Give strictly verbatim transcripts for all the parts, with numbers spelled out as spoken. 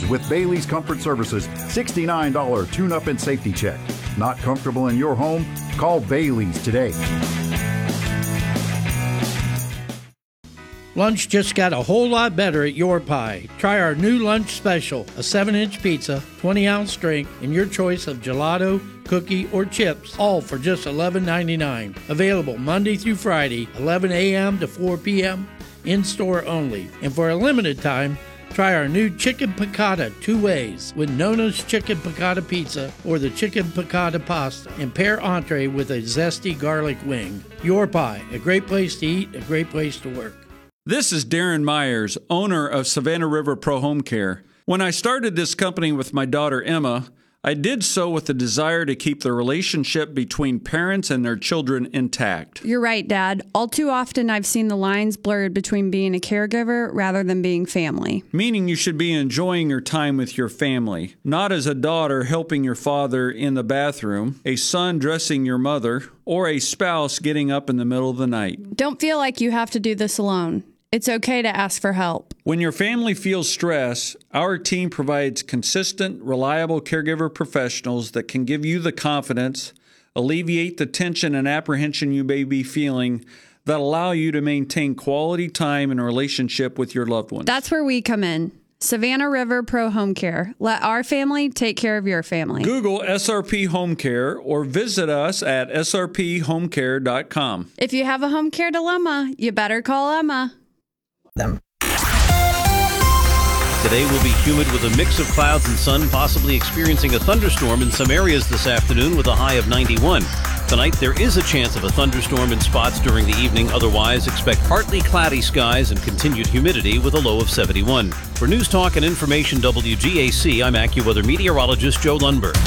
with Bailey's Comfort Services sixty-nine dollars tune-up and safety check. Not comfortable in your home? Call Bailey's today. Lunch just got a whole lot better at Your Pie. Try our new lunch special, a seven inch pizza, twenty ounce drink, and your choice of gelato, cookie, or chips, all for just eleven ninety-nine. Available Monday through Friday, eleven a.m. to four p.m., in-store only. And for a limited time, try our new Chicken Piccata two ways with Nona's Chicken Piccata Pizza or the Chicken Piccata Pasta, and pair entree with a zesty garlic wing. Your Pie, a great place to eat, a great place to work. This is Darren Myers, owner of Savannah River Pro Home Care. When I started this company with my daughter Emma, I did so with the desire to keep the relationship between parents and their children intact. You're right, Dad. All too often I've seen the lines blurred between being a caregiver rather than being family. Meaning you should be enjoying your time with your family, not as a daughter helping your father in the bathroom, a son dressing your mother, or a spouse getting up in the middle of the night. Don't feel like you have to do this alone. It's okay to ask for help. When your family feels stress, our team provides consistent, reliable caregiver professionals that can give you the confidence, alleviate the tension and apprehension you may be feeling, that allow you to maintain quality time and relationship with your loved ones. That's where we come in. Savannah River Pro Home Care. Let our family take care of your family. Google S R P Home Care or visit us at S R P home care dot com. If you have a home care dilemma, you better call Emma. Them. Today will be humid with a mix of clouds and sun, possibly experiencing a thunderstorm in some areas this afternoon with a high of ninety-one. Tonight, there is a chance of a thunderstorm in spots during the evening. Otherwise, expect partly cloudy skies and continued humidity with a low of seventy-one. For News Talk and Information W G A C, I'm AccuWeather meteorologist Joe Lundberg.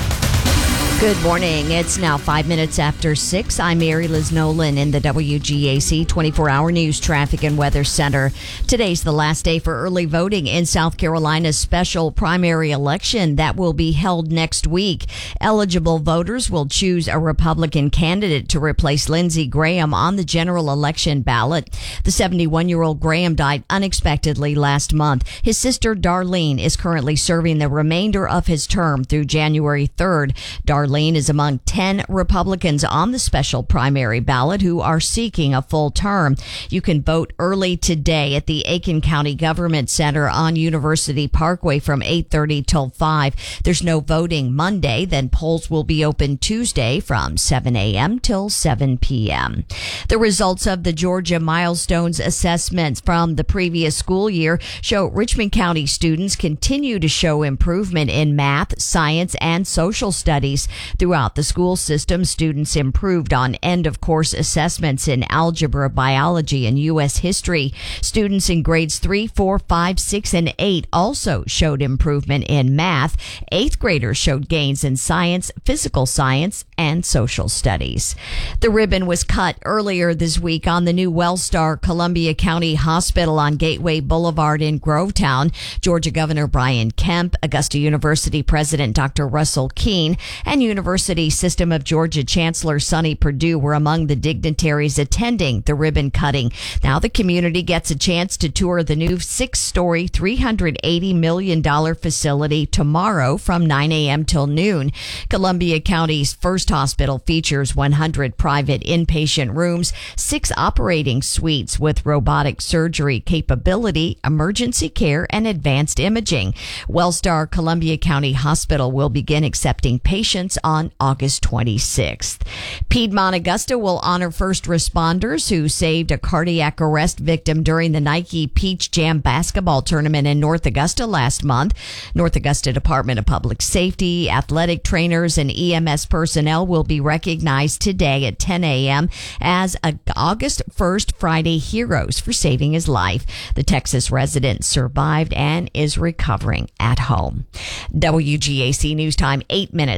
Good morning. It's now five minutes after six. I'm Mary Liz Nolan in the W G A C twenty-four hour News Traffic and Weather Center. Today's the last day for early voting in South Carolina's special primary election that will be held next week. Eligible voters will choose a Republican candidate to replace Lindsey Graham on the general election ballot. The seventy-one-year-old Graham died unexpectedly last month. His sister Darlene is currently serving the remainder of his term through January third. Darlene Darlene is among ten Republicans on the special primary ballot who are seeking a full term. You can vote early today at the Aiken County Government Center on University Parkway from eight thirty till five. There's no voting Monday, then polls will be open Tuesday from seven a.m. till seven p.m. The results of the Georgia Milestones assessments from the previous school year show Richmond County students continue to show improvement in math, science, and social studies. Throughout the school system, students improved on end-of-course assessments in algebra, biology, and U S history. Students in grades three, four, five, six, and eight also showed improvement in math. Eighth graders showed gains in science, physical science, and social studies. The ribbon was cut earlier this week on the new Wellstar Columbia County Hospital on Gateway Boulevard in Grovetown. Georgia Governor Brian Kemp, Augusta University President Doctor Russell Keene, and University System of Georgia Chancellor Sonny Perdue were among the dignitaries attending the ribbon cutting. Now the community gets a chance to tour the new six-story, three hundred eighty million dollars facility tomorrow from nine a.m. till noon. Columbia County's first hospital features one hundred private inpatient rooms, six operating suites with robotic surgery capability, emergency care, and advanced imaging. Wellstar Columbia County Hospital will begin accepting patients on August twenty-sixth. Piedmont Augusta will honor first responders who saved a cardiac arrest victim during the Nike Peach Jam basketball tournament in North Augusta last month. North Augusta Department of Public Safety, athletic trainers, and E M S personnel will be recognized today at ten a.m. as August first Friday heroes for saving his life. The Texas resident survived and is recovering at home. W G A C News Time, eight minutes after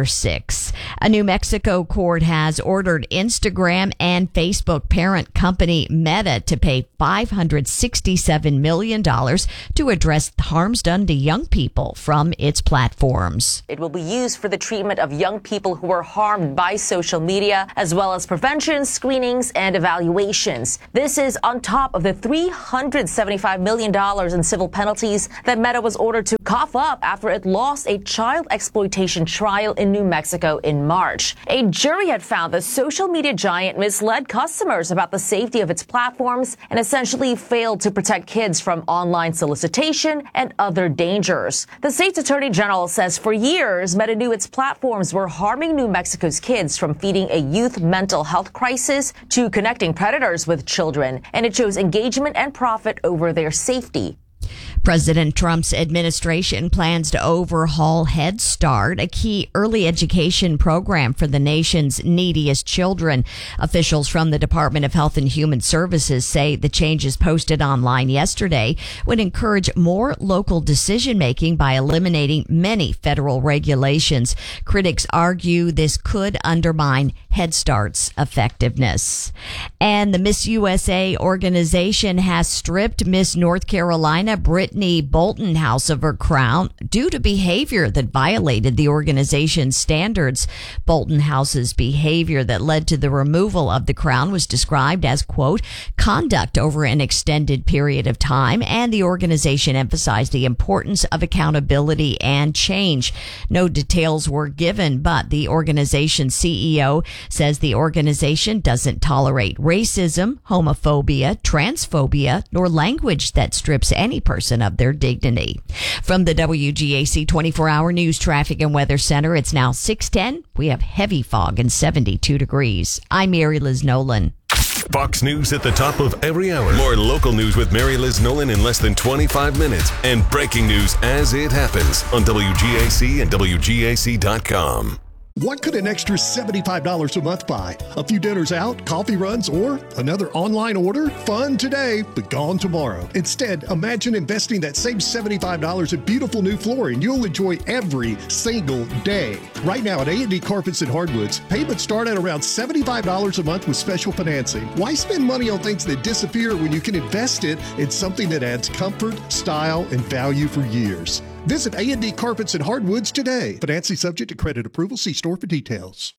after six. A New Mexico court has ordered Instagram and Facebook parent company Meta to pay five hundred sixty-seven million dollars to address harms done to young people from its platforms. It will be used for the treatment of young people who were harmed by social media, as well as prevention, screenings, and evaluations. This is on top of the three hundred seventy-five million dollars in civil penalties that Meta was ordered to cough up after it lost a child exploitation trial in New Mexico in March. A jury had found the social media giant misled customers about the safety of its platforms and essentially failed to protect kids from online solicitation and other dangers. The state's attorney general says for years, Meta knew its platforms were harming New Mexico's kids, from feeding a youth mental health crisis to connecting predators with children, and it chose engagement and profit over their safety. President Trump's administration plans to overhaul Head Start, a key early education program for the nation's neediest children. Officials from the Department of Health and Human Services say the changes posted online yesterday would encourage more local decision-making by eliminating many federal regulations. Critics argue this could undermine Head Start's effectiveness. And the Miss U S A organization has stripped Miss North Carolina Brittany Bolton-House of her crown due to behavior that violated the organization's standards. Bolton-House's behavior that led to the removal of the crown was described as, quote, conduct over an extended period of time, and the organization emphasized the importance of accountability and change. No details were given, but the organization's C E O says the organization doesn't tolerate racism, homophobia, transphobia, nor language that strips any person of their dignity. From the W G A C twenty-four hour News Traffic and Weather Center, it's now six ten. We have heavy fog and seventy-two degrees. I'm Mary Liz Nolan. Fox News at the top of every hour. More local news with Mary Liz Nolan in less than twenty-five minutes. And breaking news as it happens on W G A C and W G A C dot com. What could an extra seventy-five dollars a month buy? A few dinners out, coffee runs, or another online order? Fun today, but gone tomorrow. Instead, imagine investing that same seventy-five dollars in beautiful new flooring you'll enjoy every single day. Right now at A and D Carpets and Hardwoods, payments start at around seventy-five dollars a month with special financing. Why spend money on things that disappear when you can invest it in something that adds comfort, style, and value for years? Visit A and D Carpets and Hardwoods today. Financing subject to credit approval. See store for details.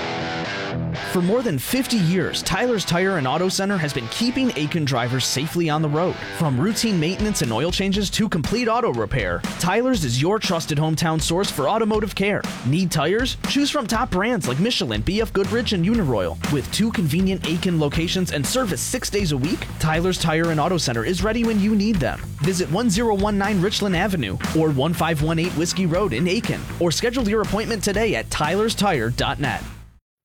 For more than fifty years, Tyler's Tire and Auto Center has been keeping Aiken drivers safely on the road. From routine maintenance and oil changes to complete auto repair, Tyler's is your trusted hometown source for automotive care. Need tires? Choose from top brands like Michelin, B F Goodrich, and Uniroyal. With two convenient Aiken locations and service six days a week, Tyler's Tire and Auto Center is ready when you need them. Visit one oh one nine Richland Avenue or one five one eight Whiskey Road in Aiken, or schedule your appointment today at tylers tire dot net.